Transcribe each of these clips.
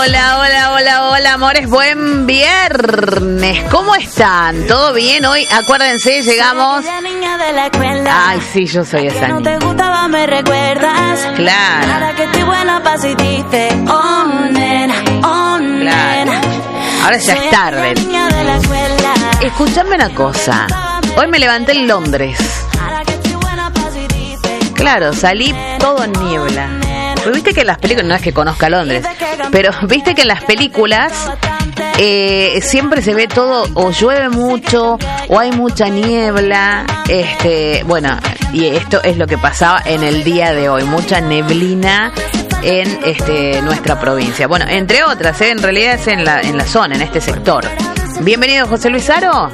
Hola, amores, buen viernes. ¿Cómo están? ¿Todo bien? Hoy, acuérdense, llegamos... Ay, sí, yo soy esa niña. Claro. Claro. Ahora ya es tarde. Escuchame una cosa. Hoy me levanté en Londres. Claro, salí todo en niebla. Pero viste que en las películas, no es que conozca Londres, pero viste que en las películas siempre se ve todo, o llueve mucho, o hay mucha niebla. Bueno, y esto es lo que pasaba en el día de hoy, mucha neblina en nuestra provincia. Bueno, entre otras, en realidad es en la zona, en este sector. Bienvenido, José Luis Aro.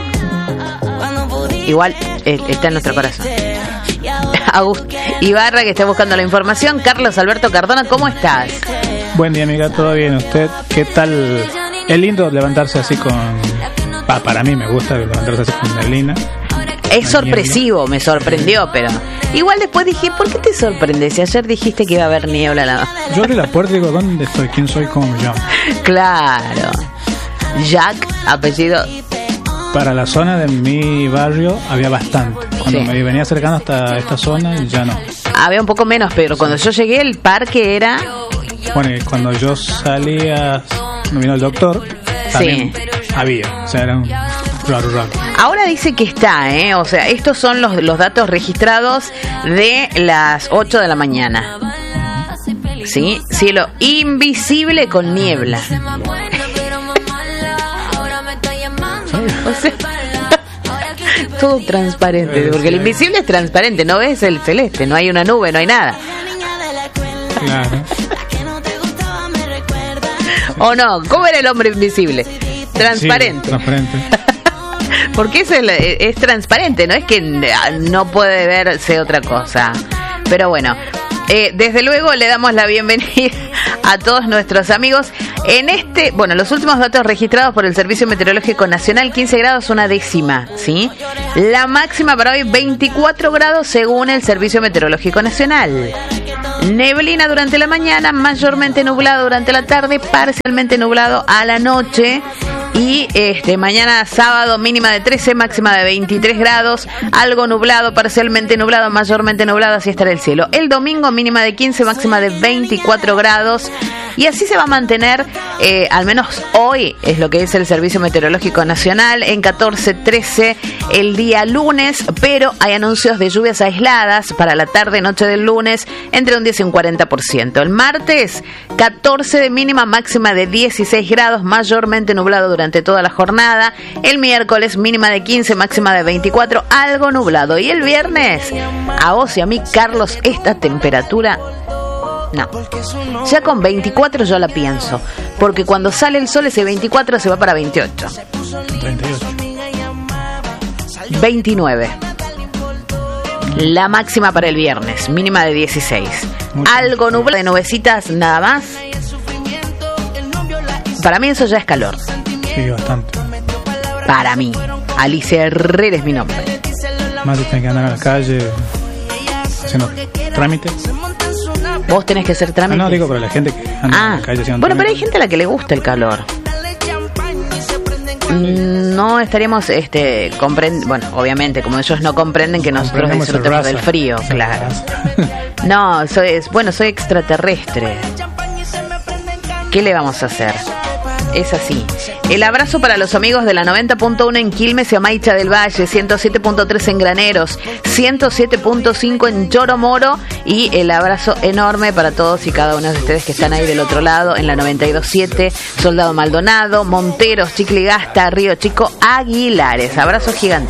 Igual está en nuestro corazón. Agustín Ibarra, que está buscando la información. Carlos Alberto Cardona, ¿cómo estás? Buen día, amiga, ¿todo bien? ¿Usted qué tal? Es lindo levantarse así con... para mí me gusta levantarse así con neblina. Es sorpresivo, me sorprendió, pero... Igual después dije, ¿por qué te sorprendes? Si ayer dijiste que iba a haber niebla. Yo abrí la puerta y digo, ¿dónde estoy? ¿Quién soy? ¿Cómo me llamo? Claro. Jack, apellido... Para la zona de mi barrio había bastante. Cuando me venía acercando hasta esta zona, ya no. Había un poco menos, pero cuando yo llegué, el parque era... Bueno, y cuando yo salía, me vino el doctor, también había. O sea, era un raro. Ahora dice que está, o sea, estos son los datos registrados de las 8 de la mañana. ¿Sí? Cielo invisible con niebla. O sea, todo transparente, porque el invisible es transparente, no ves el celeste, no hay una nube, no hay nada. Claro. ¿O no? ¿Cómo era el hombre invisible? Transparente. Sí, transparente. Porque es transparente, no es que no puede verse otra cosa. Pero bueno, desde luego le damos la bienvenida a todos nuestros amigos. Los últimos datos registrados por el Servicio Meteorológico Nacional, 15 grados, una décima, ¿sí? La máxima para hoy, 24 grados según el Servicio Meteorológico Nacional. Neblina durante la mañana, mayormente nublado durante la tarde, parcialmente nublado a la noche. Y mañana sábado, mínima de 13, máxima de 23 grados, algo nublado, parcialmente nublado, mayormente nublado, así estará el cielo. El domingo, mínima de 15, máxima de 24 grados. Y así se va a mantener, al menos hoy, es lo que dice el Servicio Meteorológico Nacional, en 14-13 el día lunes, pero hay anuncios de lluvias aisladas para la tarde-noche del lunes, entre un 10 y un 40%. El martes, 14 de mínima, máxima de 16 grados, mayormente nublado durante toda la jornada. El miércoles, mínima de 15, máxima de 24, algo nublado. Y el viernes, a vos y a mí, Carlos, esta temperatura... No, ya con 24 yo la pienso, porque cuando sale el sol ese 24 se va para 28. 38. 29. La máxima para el viernes, mínima de 16. Algo nublado de nubecitas nada más. Para mí eso ya es calor. Sí, bastante. Para mí, Alicia Herrera es mi nombre. Más de tener que andar a la calle haciendo trámites. Vos tenés que hacer trámites. No, digo para la gente que anda en la calle haciendo bueno, pero hay gente a la que le gusta el calor. No estaríamos bueno, obviamente, como ellos no comprenden que nosotros disfrutemos del frío, claro. No, soy extraterrestre. ¿Qué le vamos a hacer? Es así. El abrazo para los amigos de la 90.1 en Quilmes y Amaicha del Valle, 107.3 en Graneros, 107.5 en Choromoro, y el abrazo enorme para todos y cada uno de ustedes que están ahí del otro lado en la 92.7, Soldado Maldonado, Monteros, Chicligasta, Río Chico, Aguilares. Abrazo gigante.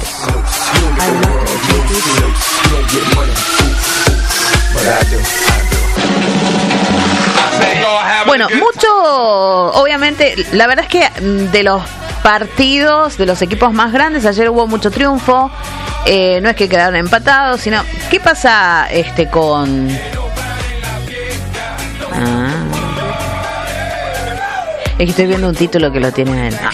Bueno, mucho, obviamente, la verdad es que de los partidos, de los equipos más grandes, ayer hubo mucho triunfo, no es que quedaron empatados, sino, ¿qué pasa con...? Es que estoy viendo un título que lo tiene él.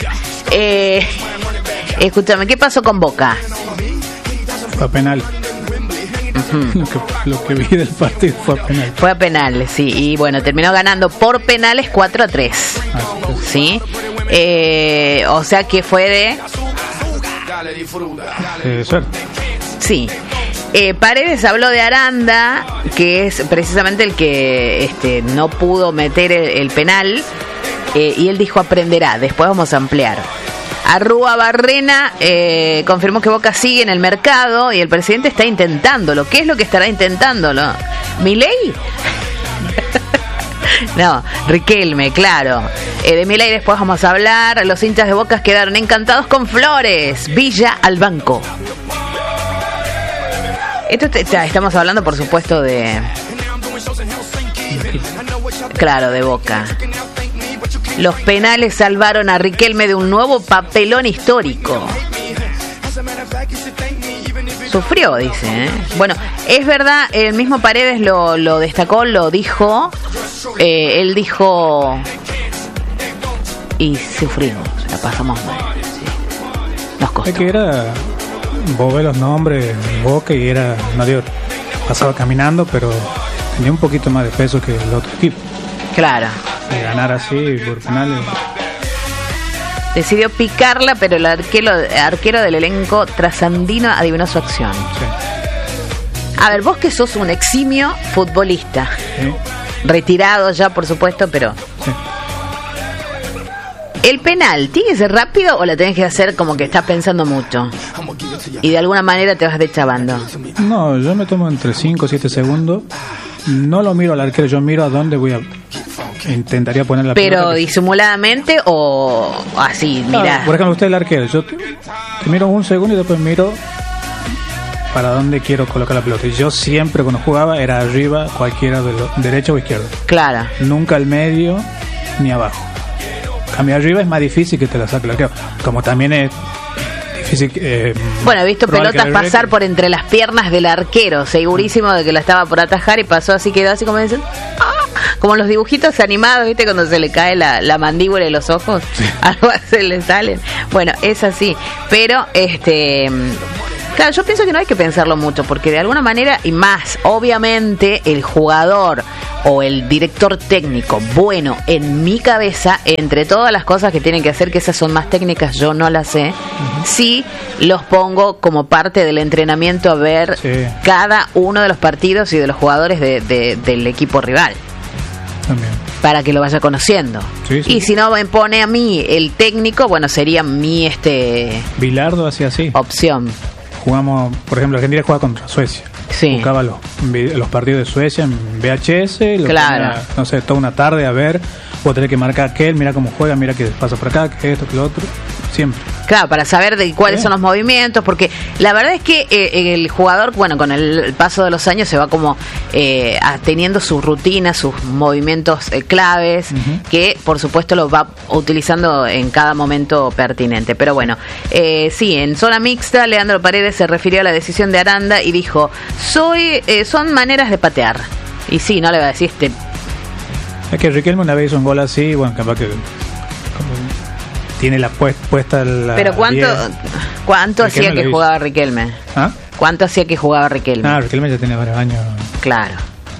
Escúchame, ¿qué pasó con Boca? Fue penal. Lo que vi del partido fue a penales. Fue a penales, sí. Y bueno, terminó ganando por penales 4-3. ¿Sí? O sea que fue de... suerte. Sí. Paredes habló de Aranda, que es precisamente el que no pudo meter el penal, y él dijo aprenderá. Después vamos a ampliar. Arrúa Barrena confirmó que Boca sigue en el mercado y el presidente está intentándolo. ¿Qué es lo que estará intentándolo? ¿Milei? No, Riquelme, claro. De Milei después vamos a hablar. Los hinchas de Boca quedaron encantados con Flores. Villa al banco. Esto estamos hablando, por supuesto, de... Claro, de Boca. Los penales salvaron a Riquelme de un nuevo papelón histórico. Sufrió, dice. Bueno, es verdad, el mismo Paredes lo destacó, lo dijo. Él dijo... Y sufrimos, la pasamos mal. Sí. Nos costó. Es que era... Vos ves los nombres en Boca y era... No digo, pasaba caminando, pero tenía un poquito más de peso que el otro equipo. Claro. Y ganar así por penales. Decidió picarla, pero el arquero del elenco trasandino adivinó su acción. Sí. A ver, vos que sos un eximio futbolista. Sí. Retirado ya, por supuesto, pero... Sí. ¿El penal tiene que ser rápido o la tenés que hacer como que estás pensando mucho? Y de alguna manera te vas deschavando. No, yo me tomo entre 5 o 7 segundos. No lo miro al arquero, yo miro a dónde voy a... Intentaría poner la pelota. ¿Pero disimuladamente o así, Claro, mirá? por ejemplo, usted es el arquero. Yo te miro un segundo y después miro para dónde quiero colocar la pelota. Y yo siempre cuando jugaba era arriba, cualquiera de los derecho o izquierdo. Claro. Nunca al medio ni abajo. Cambio arriba es más difícil que te la saque el arquero. Como también es difícil... Bueno, he visto pelotas pasar por entre las piernas del arquero, segurísimo de que la estaba por atajar y pasó así, quedó así como dicen... Como los dibujitos animados, ¿viste? Cuando se le cae la mandíbula y los ojos, sí. Algo se le salen. Bueno, es así. Pero, claro, yo pienso que no hay que pensarlo mucho, porque de alguna manera, y más, obviamente, el jugador o el director técnico, bueno, en mi cabeza, entre todas las cosas que tienen que hacer, que esas son más técnicas, yo no las sé, sí los pongo como parte del entrenamiento a ver cada uno de los partidos y de los jugadores del equipo rival. También. Para que lo vaya conociendo. Sí. Y si no me pone a mí el técnico, bueno, sería mi Bilardo hacía así. Opción. Jugamos, por ejemplo, Argentina juega contra Suecia. Sí. Buscaba los partidos de Suecia en VHS, claro. Ponía, no sé, toda una tarde a ver, vos tenés que marcar aquel, mira cómo juega, mira qué pasa por acá, que esto, que lo otro, siempre. Claro, para saber de cuáles son los movimientos, porque la verdad es que el jugador, bueno, con el paso de los años se va como teniendo sus rutinas, sus movimientos claves, que por supuesto los va utilizando en cada momento pertinente. Pero bueno, sí, en zona mixta, Leandro Paredes se refirió a la decisión de Aranda y dijo, son maneras de patear. Y sí, no le va a decir Es que Riquelme una vez hizo un gol así, bueno, capaz que tiene la puesta la... Pero ¿cuánto hacía que jugaba Riquelme? ¿Ah? ¿Cuánto hacía que jugaba Riquelme? Riquelme ya tiene varios años. Claro.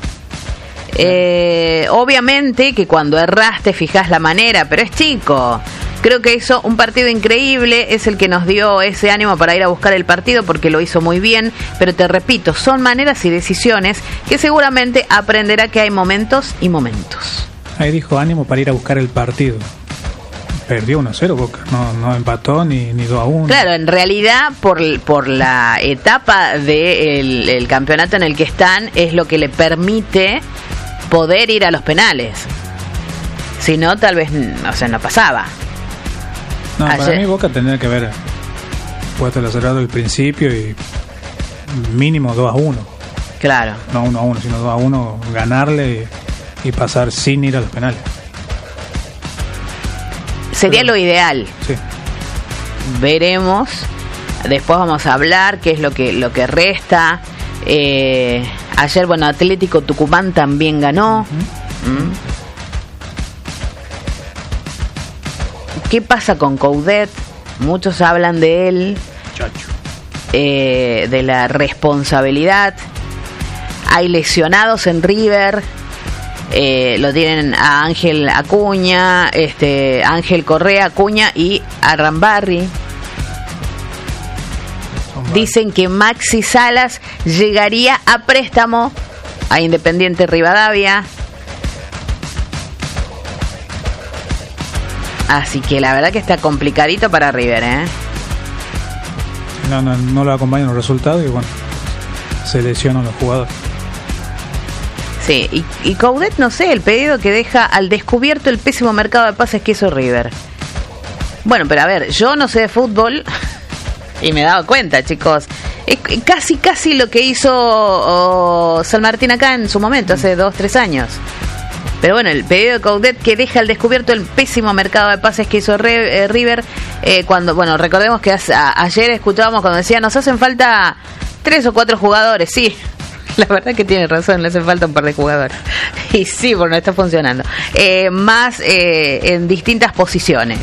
Obviamente que cuando erraste fijás la manera, pero es chico. Creo que hizo un partido increíble, es el que nos dio ese ánimo para ir a buscar el partido porque lo hizo muy bien, pero te repito, son maneras y decisiones que seguramente aprenderá que hay momentos y momentos. Ahí dijo ánimo para ir a buscar el partido. Perdió 1-0 Boca, no empató ni 2-1. Claro, en realidad por la etapa del campeonato en el que están es lo que le permite poder ir a los penales. Si no, tal vez, no pasaba. No, para mí Boca tendría que haber puesto el acelerado al principio y mínimo 2-1. Claro. No 1-1, sino 2-1, ganarle y pasar sin ir a los penales. Sería lo ideal. Sí. Veremos. Después vamos a hablar qué es lo que resta. Ayer, bueno, Atlético Tucumán también ganó. ¿Qué pasa con Coudet? Muchos hablan de él, Chacho. de la responsabilidad. Hay lesionados en River. Lo tienen a Ángel Acuña, Ángel Correa Acuña y Arrambarri. Dicen que Maxi Salas llegaría a préstamo a Independiente Rivadavia. Así que la verdad que está complicadito para River, ¿eh? No lo acompañan los resultados y bueno, se lesionan los jugadores. Sí, y Coudet, no sé, el pedido que deja al descubierto el pésimo mercado de pases que hizo River. Bueno, pero a ver, yo no sé de fútbol y me he dado cuenta, chicos. Es casi lo que hizo San Martín acá en su momento, hace 2-3 años. Pero bueno, el pedido de Coudet que deja al descubierto el pésimo mercado de pases que hizo River. Cuando, bueno, recordemos que ayer escuchábamos cuando decía, nos hacen falta 3 o 4 jugadores, sí. La verdad que tiene razón, le hace falta un par de jugadores. Y sí, porque no está funcionando. Más en distintas posiciones.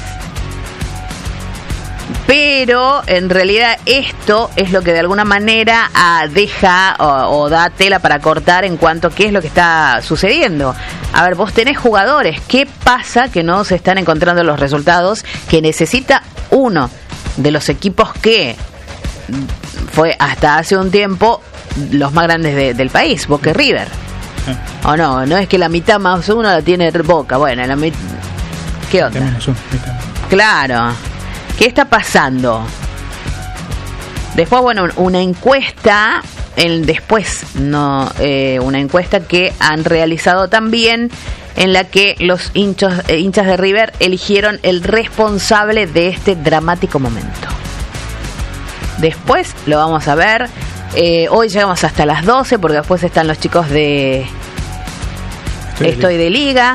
Pero en realidad esto es lo que de alguna manera deja o da tela para cortar en cuanto a qué es lo que está sucediendo. A ver, vos tenés jugadores. ¿Qué pasa que no se están encontrando los resultados que necesita uno de los equipos que fue hasta hace un tiempo los más grandes del país, Boca y River? Sí. ¿O no? No es que la mitad más uno la tiene Boca. Bueno, ¿qué onda? Claro. ¿Qué está pasando? Después, bueno, una encuesta, una encuesta que han realizado también, en la que los hinchas de River eligieron el responsable de este dramático momento. Después lo vamos a ver. Hoy llegamos hasta las 12 porque después están los chicos de Estoy de Liga.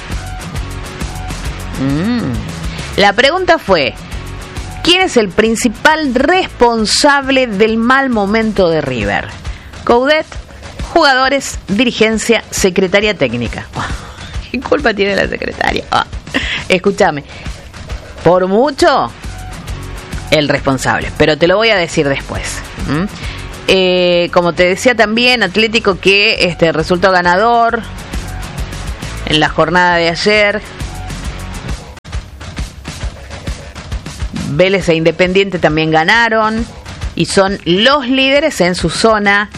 La pregunta fue: ¿quién es el principal responsable del mal momento de River? Coudet, jugadores, dirigencia, secretaría técnica. ¿Qué culpa tiene la secretaria? Escúchame, por mucho el responsable, pero te lo voy a decir después. Como te decía también, Atlético que resultó ganador en la jornada de ayer. Vélez e Independiente también ganaron y son los líderes en su zona.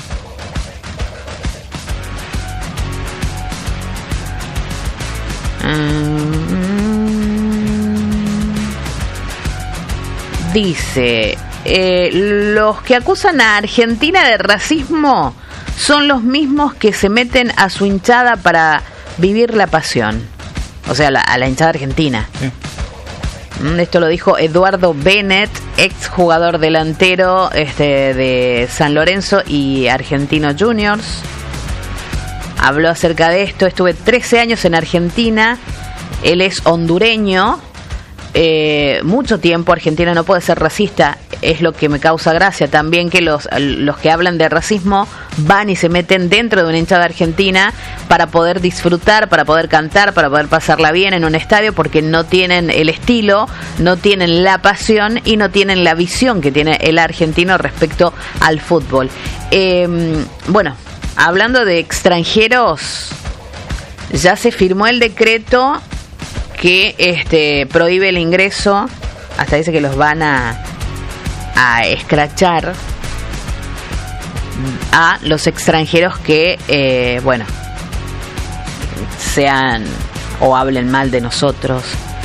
Dice, los que acusan a Argentina de racismo son los mismos que se meten a su hinchada para vivir la pasión. O sea, a la hinchada argentina. Sí. Esto lo dijo Eduardo Bennett, ex jugador delantero de San Lorenzo y Argentino Juniors. Habló acerca de esto. Estuve 13 años en Argentina. Él es hondureño. Mucho tiempo. Argentina no puede ser racista. Es lo que me causa gracia también, que los que hablan de racismo van y se meten dentro de una hinchada argentina para poder disfrutar, para poder cantar, para poder pasarla bien en un estadio, porque no tienen el estilo, no tienen la pasión y no tienen la visión que tiene el argentino respecto al fútbol. Bueno, hablando de extranjeros, ya se firmó el decreto que prohíbe el ingreso, hasta dice que los van a escrachar a los extranjeros que sean o hablen mal de nosotros.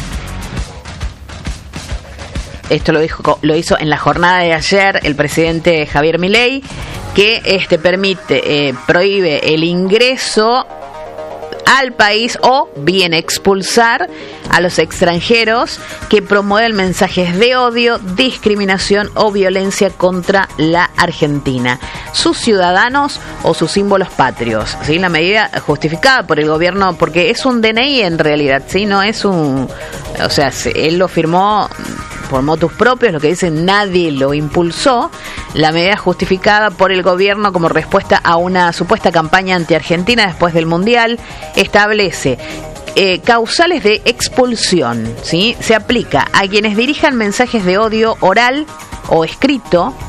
Esto lo hizo en la jornada de ayer el presidente Javier Milei, que prohíbe el ingreso al país o bien expulsar a los extranjeros que promueven mensajes de odio, discriminación o violencia contra la Argentina, sus ciudadanos o sus símbolos patrios. ¿Sí? La medida justificada por el gobierno, porque es un DNI en realidad, ¿sí? No es un... O sea, él lo firmó por motus propios, lo que dicen, nadie lo impulsó. La medida justificada por el gobierno como respuesta a una supuesta campaña anti-argentina después del Mundial establece causales de expulsión, ¿sí? Se aplica a quienes dirijan mensajes de odio oral o escrito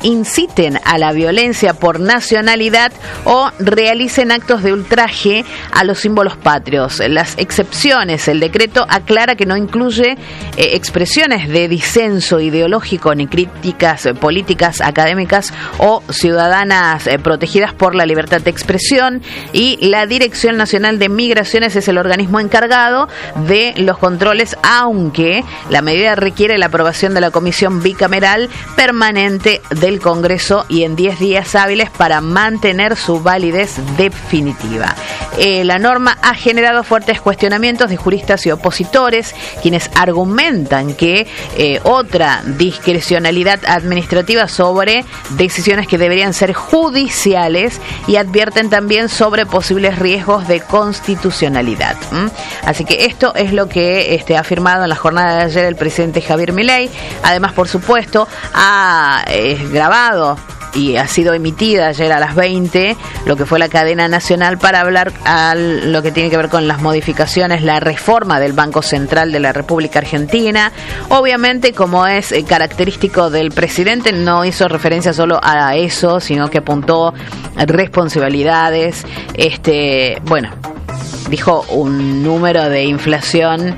inciten a la violencia por nacionalidad o realicen actos de ultraje a los símbolos patrios. Las excepciones, el decreto aclara que no incluye expresiones de disenso ideológico ni críticas políticas, académicas o ciudadanas protegidas por la libertad de expresión, y la Dirección Nacional de Migraciones es el organismo encargado de los controles, aunque la medida requiere la aprobación de la Comisión Bicameral Permanente del Congreso y en 10 días hábiles para mantener su validez definitiva. La norma ha generado fuertes cuestionamientos de juristas y opositores, quienes argumentan que otra discrecionalidad administrativa sobre decisiones que deberían ser judiciales, y advierten también sobre posibles riesgos de constitucionalidad. Así que esto es lo que ha afirmado en la jornada de ayer el presidente Javier Milei. Además, por supuesto, ha grabado y ha sido emitida ayer a las 20 lo que fue la cadena nacional para hablar a lo que tiene que ver con las modificaciones, la reforma del Banco Central de la República Argentina. Obviamente, como es característico del presidente, no hizo referencia solo a eso, sino que apuntó a responsabilidades. Bueno, dijo un número de inflación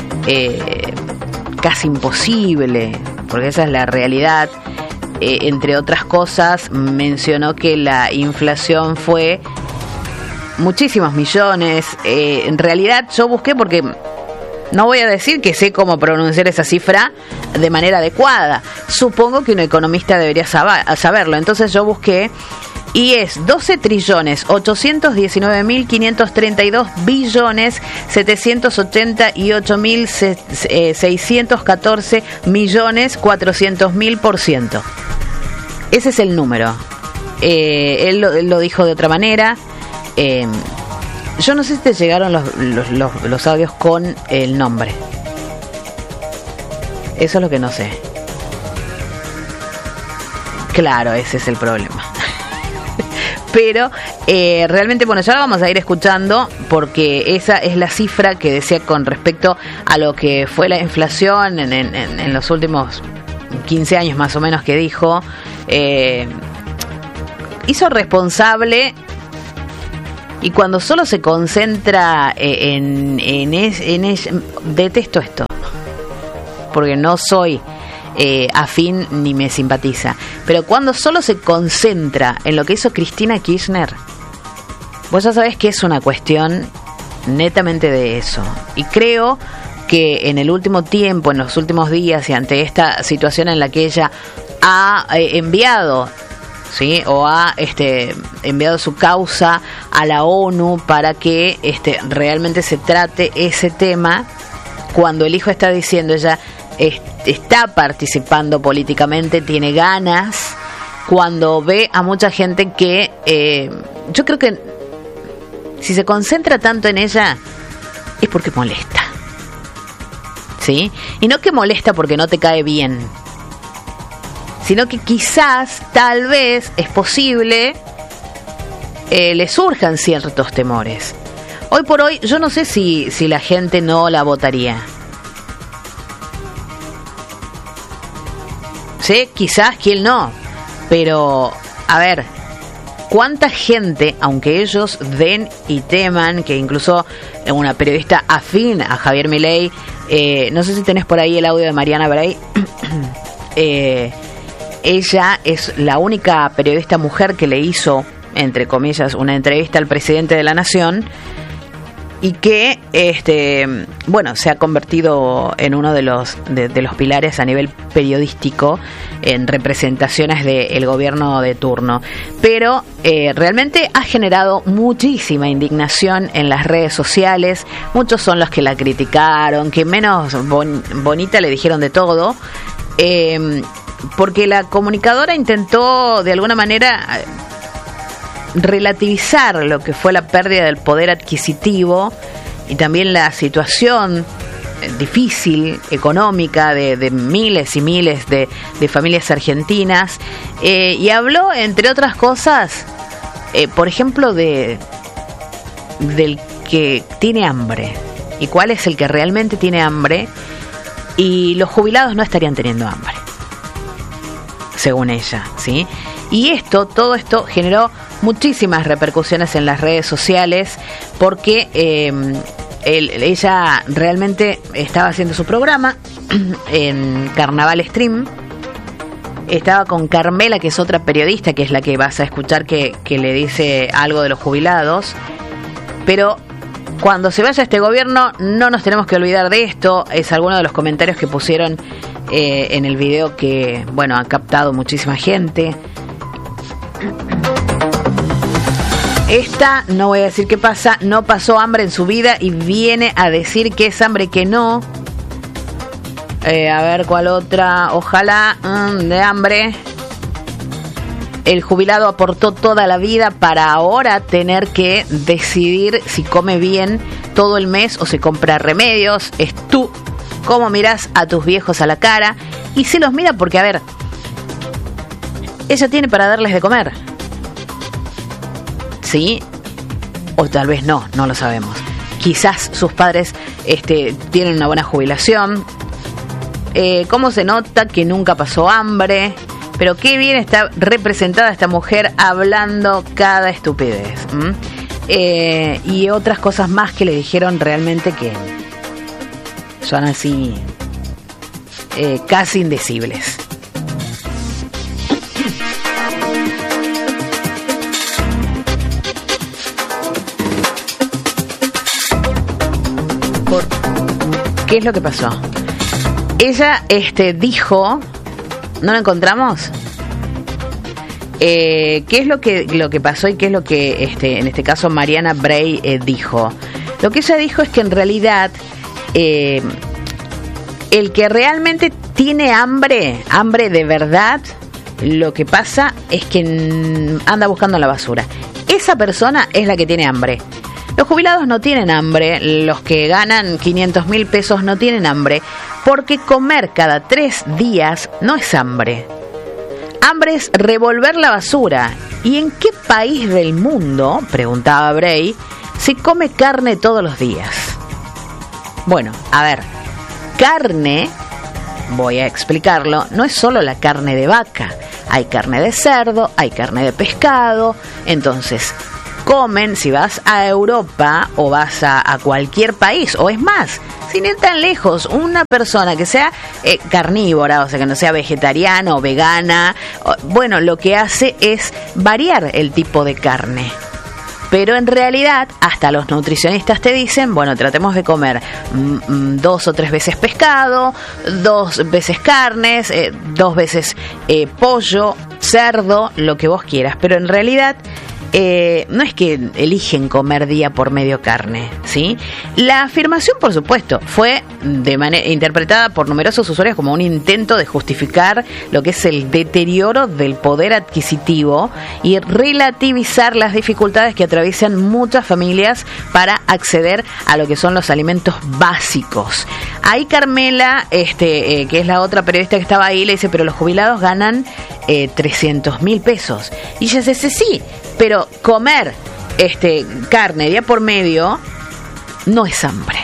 casi imposible, porque esa es la realidad. Entre otras cosas, mencionó que la inflación fue muchísimos millones. En realidad yo busqué, porque no voy a decir que sé cómo pronunciar esa cifra de manera adecuada. Supongo que un economista debería saberlo. Entonces yo busqué, y es 12.858.538.614.400.000%. Ese es el número. Él lo dijo de otra manera. Yo no sé si te llegaron los audios con el nombre. Eso es lo que no sé. Claro, ese es el problema. Pero realmente, bueno, ya lo vamos a ir escuchando, porque esa es la cifra que decía con respecto a lo que fue la inflación en los últimos 15 años más o menos que dijo. Hizo responsable, y cuando solo se concentra detesto esto, porque no soy afín ni me simpatiza, pero cuando solo se concentra en lo que hizo Cristina Kirchner, vos ya sabés que es una cuestión netamente de eso. Y creo que en el último tiempo, en los últimos días, y ante esta situación en la que ella ha enviado, ¿sí?, o ha enviado su causa a la ONU para que realmente se trate ese tema, cuando el hijo está diciendo, ella está participando políticamente, tiene ganas, cuando ve a mucha gente que yo creo que si se concentra tanto en ella es porque molesta, ¿sí? Y no que molesta porque no te cae bien, sino que quizás, tal vez, es posible le surjan ciertos temores. Hoy por hoy, yo no sé si la gente no la votaría. Sí, quizás quién no, pero a ver, ¿cuánta gente, aunque ellos den y teman, que incluso una periodista afín a Javier Milei, no sé si tenés por ahí el audio de Mariana Bray, ella es la única periodista mujer que le hizo, entre comillas, una entrevista al presidente de la Nación, y que bueno, se ha convertido en uno de los pilares a nivel periodístico en representaciones del gobierno de turno. Pero realmente ha generado muchísima indignación en las redes sociales. Muchos son los que la criticaron, que menos bonita le dijeron de todo, porque la comunicadora intentó de alguna manera relativizar lo que fue la pérdida del poder adquisitivo y también la situación difícil económica de miles y miles de familias argentinas, y habló, entre otras cosas, por ejemplo, del que tiene hambre y cuál es el que realmente tiene hambre, y los jubilados no estarían teniendo hambre. según ella, ¿sí? Y todo esto generó muchísimas repercusiones en las redes sociales porque ella realmente estaba haciendo su programa en Carnaval Stream. Estaba con Carmela, que es otra periodista, que es la que vas a escuchar que le dice algo de los jubilados. Pero cuando se vaya este gobierno no nos tenemos que olvidar de esto. Es alguno de los comentarios que pusieron en el video que, bueno, ha captado muchísima gente. Esta, no voy a decir qué pasa, no pasó hambre en su vida y viene a decir que es hambre que no. A ver, ¿cuál otra? Ojalá, de hambre. El jubilado aportó toda la vida para ahora tener que decidir si come bien todo el mes o se compra remedios. Es tú cómo mirás a tus viejos a la cara. Y se los mira porque, a ver, ella tiene para darles de comer. ¿Sí? O tal vez no lo sabemos. Quizás sus padres tienen una buena jubilación. ¿Cómo se nota que nunca pasó hambre? Pero qué bien está representada esta mujer hablando cada estupidez. Y otras cosas más que le dijeron realmente que son así casi indecibles. ¿Qué es lo que pasó? Ella dijo, ¿no lo encontramos? ¿Qué es lo que pasó y qué es lo que en este caso Mariana Bray dijo? Lo que ella dijo es que en realidad el que realmente tiene hambre de verdad, lo que pasa es que anda buscando en la basura. Esa persona es la que tiene hambre. Los jubilados no tienen hambre, los que ganan 500.000 pesos no tienen hambre, porque comer cada 3 días no es hambre. Hambre es revolver la basura. ¿Y en qué país del mundo, preguntaba Bray, se come carne todos los días? Bueno, a ver, carne, voy a explicarlo, no es solo la carne de vaca. Hay carne de cerdo, hay carne de pescado, entonces comen, si vas a Europa o vas a cualquier país, o es más, sin ir tan lejos, una persona que sea carnívora, o sea que no sea vegetariana o vegana, bueno, lo que hace es variar el tipo de carne. Pero en realidad, hasta los nutricionistas te dicen, bueno, tratemos de comer 2 o 3 veces pescado, 2 veces carnes, 2 veces pollo, cerdo, lo que vos quieras. Pero en realidad no es que eligen comer día por medio carne, ¿sí? La afirmación, por supuesto, fue interpretada por numerosos usuarios como un intento de justificar lo que es el deterioro del poder adquisitivo y relativizar las dificultades que atraviesan muchas familias para acceder a lo que son los alimentos básicos. Ahí Carmela, que es la otra periodista que estaba ahí, le dice, pero los jubilados ganan 300.000 pesos. Y ella dice, sí, pero comer carne día por medio no es hambre.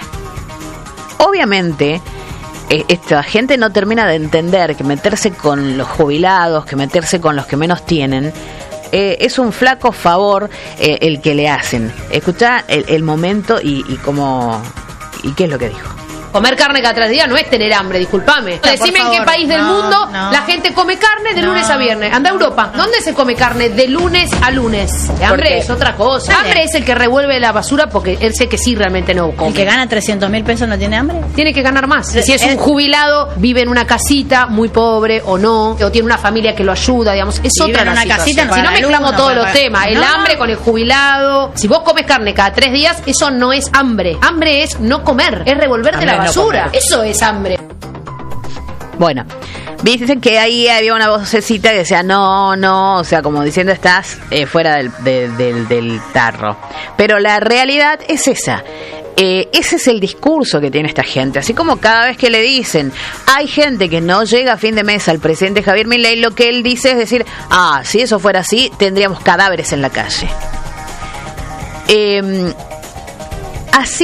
Obviamente, esta gente no termina de entender que meterse con los jubilados, que meterse con los que menos tienen, es un flaco favor el que le hacen. Escuchá el momento y cómo y qué es lo que dijo. Comer carne cada 3 días no es tener hambre, discúlpame. Decime en qué país del mundo la gente come carne de lunes a viernes. Anda a Europa. ¿Dónde se come carne de lunes a lunes? Hambre es otra cosa. Dale. Hambre es el que revuelve la basura porque él sé que sí realmente no come. ¿El que gana 300.000 pesos no tiene hambre? Tiene que ganar más. Si es un jubilado, vive en una casita muy pobre o no, o tiene una familia que lo ayuda, digamos, es otra la situación. Si no mezclamos todos los temas, el hambre con el jubilado. Si vos comes carne cada 3 días, eso no es hambre. Hambre es no comer, es revolverte la basura. No, eso es hambre. Bueno, dicen que ahí había una vocecita que decía no, o sea, como diciendo estás fuera del tarro. Pero la realidad es esa. Ese es el discurso que tiene esta gente. Así como cada vez que le dicen hay gente que no llega a fin de mes al presidente Javier Milei, lo que él dice es decir, si eso fuera así, tendríamos cadáveres en la calle. Así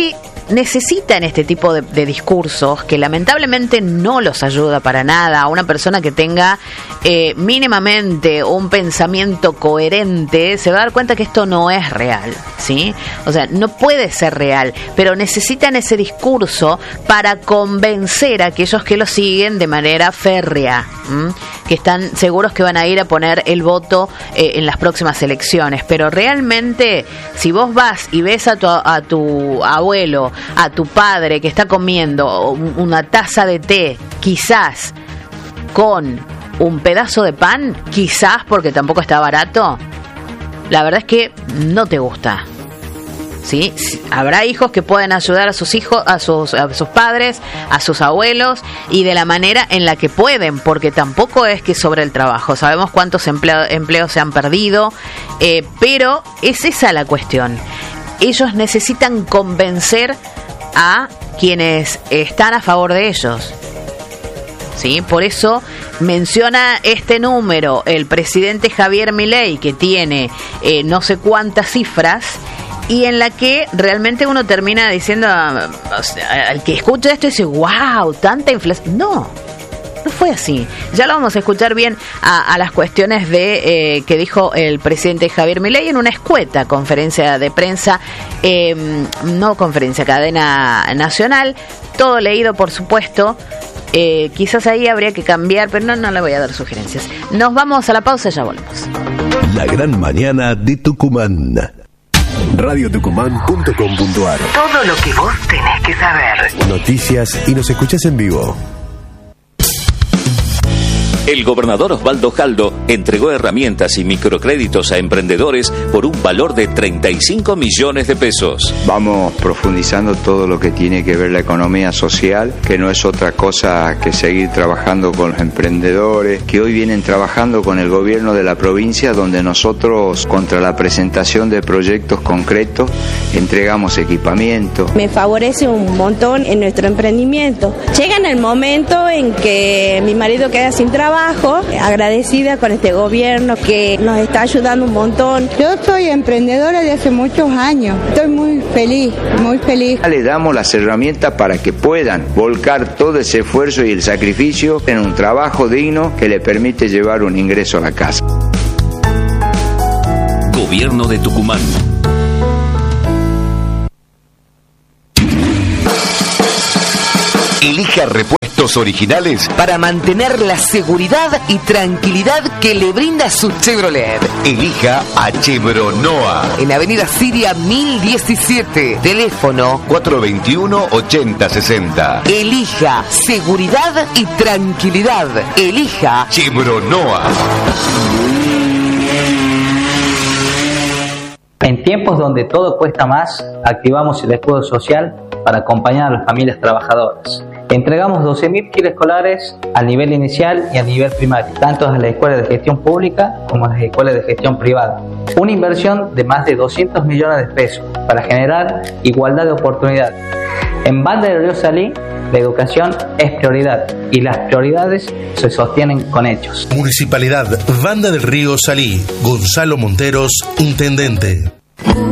necesitan este tipo de discursos que lamentablemente no los ayuda para nada. A una persona que tenga mínimamente un pensamiento coherente se va a dar cuenta que esto no es real, ¿sí? O sea, no puede ser real, pero necesitan ese discurso para convencer a aquellos que lo siguen de manera férrea, que están seguros que van a ir a poner el voto en las próximas elecciones. Pero realmente, si vos vas y ves a tu abuelo, a tu padre que está comiendo una taza de té, quizás con un pedazo de pan, quizás porque tampoco está barato, la verdad es que no te gusta. ¿Sí? Habrá hijos que pueden ayudar a sus hijos, a sus padres, a sus abuelos, y de la manera en la que pueden, porque tampoco es que sobre el trabajo. Sabemos cuántos empleos se han perdido, pero es esa la cuestión. Ellos necesitan convencer a quienes están a favor de ellos, ¿sí? Por eso menciona este número el presidente Javier Milei, que tiene no sé cuántas cifras, y en la que realmente uno termina diciendo, o sea, al que escucha esto dice, wow, tanta inflación. No fue así. Ya lo vamos a escuchar bien a las cuestiones de que dijo el presidente Javier Milei en una escueta conferencia de prensa, cadena nacional, todo leído por supuesto. Quizás ahí habría que cambiar, pero no le voy a dar sugerencias. Nos vamos a la pausa y ya volvemos. La gran mañana de Tucumán. radiotucumán.com.ar. Todo lo que vos tenés que saber. Noticias y nos escuchás en vivo. El gobernador Osvaldo Jaldo entregó herramientas y microcréditos a emprendedores por un valor de 35 millones de pesos. Vamos profundizando todo lo que tiene que ver la economía social, que no es otra cosa que seguir trabajando con los emprendedores, que hoy vienen trabajando con el gobierno de la provincia, donde nosotros, contra la presentación de proyectos concretos, entregamos equipamiento. Me favorece un montón en nuestro emprendimiento. Llega en el momento en que mi marido queda sin trabajo, agradecida con este gobierno que nos está ayudando un montón. Yo soy emprendedora de hace muchos años, estoy muy feliz, muy feliz. Le damos las herramientas para que puedan volcar todo ese esfuerzo y el sacrificio en un trabajo digno que le permite llevar un ingreso a la casa. Gobierno de Tucumán. Elija repuestos originales Para mantener la seguridad y tranquilidad que le brinda su Chevrolet. Elija a Chevronoa. En Avenida Siria 1017. Teléfono 421-8060. Elija seguridad y tranquilidad. Elija Chevronoa. En tiempos donde todo cuesta más, activamos el escudo social para acompañar a las familias trabajadoras. Entregamos 12.000 kits escolares al nivel inicial y al nivel primario, tanto a las escuelas de gestión pública como a las escuelas de gestión privada. Una inversión de más de 200 millones de pesos para generar igualdad de oportunidades. En Banda del Río Salí, la educación es prioridad y las prioridades se sostienen con hechos. Municipalidad Banda del Río Salí. Gonzalo Monteros, intendente.